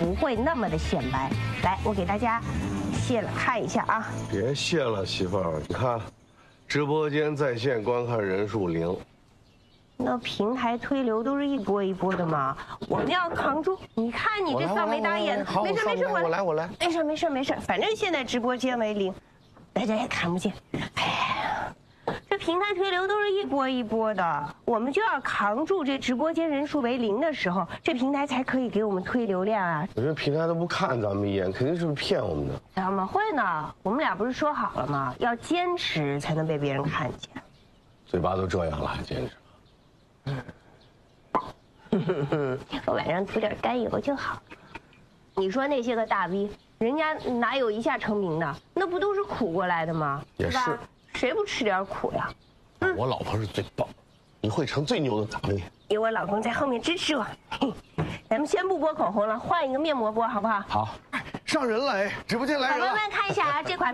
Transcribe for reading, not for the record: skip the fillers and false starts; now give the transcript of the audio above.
不会那么的显白。来，我给大家卸了看一下啊。 别谢了，媳妇儿，你看，直播间在线观看人数0。 那平台推流都是一波一波的嘛，我们要扛住。你看你这丧眉打眼的，没事没事， 我来， 没事，反正现在直播间为0，大家也看不见。哎呀，这平台推流都是一波一波的，我们就要扛住这直播间人数为0的时候，这平台才可以给我们推流量啊。 我觉得平台都不看咱们一眼，肯定是骗我们的。 怎么会呢？我们俩不是说好了吗？要坚持才能被别人看见。 嘴巴都这样了，还坚持？ 我晚上涂点甘油就好。你说那些个大 V， 人家哪有一下成名的？那不都是苦过来的吗？ 也是， 谁不吃点苦呀？ 我老婆是最棒，你会成最牛的大 V。 有我老公在后面支持我。咱们先不播口红了，换一个面膜播好不好？ 好，上人了哎，直播间来人了。 宝宝们看一下啊，这款。